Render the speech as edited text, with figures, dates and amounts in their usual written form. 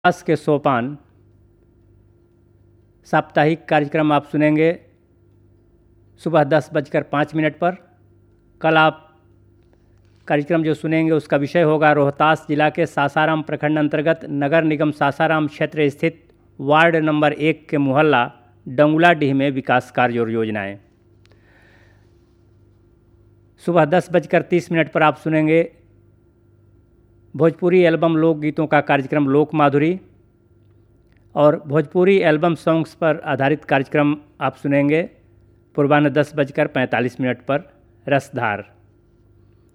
विकास के सोपान साप्ताहिक कार्यक्रम आप सुनेंगे सुबह 10:05 पर। कल आप कार्यक्रम जो सुनेंगे उसका विषय होगा रोहतास जिला के सासाराम प्रखंड अंतर्गत नगर निगम सासाराम क्षेत्र स्थित वार्ड नंबर 1 के मोहल्ला डंगुलाडीह में विकास कार्य और योजनाएं। सुबह 10:30 पर आप सुनेंगे भोजपुरी एल्बम लोकगीतों का कार्यक्रम लोक माधुरी, और भोजपुरी एल्बम सॉन्ग्स पर आधारित कार्यक्रम आप सुनेंगे पूर्वाह्न 10:45 पर रसधार।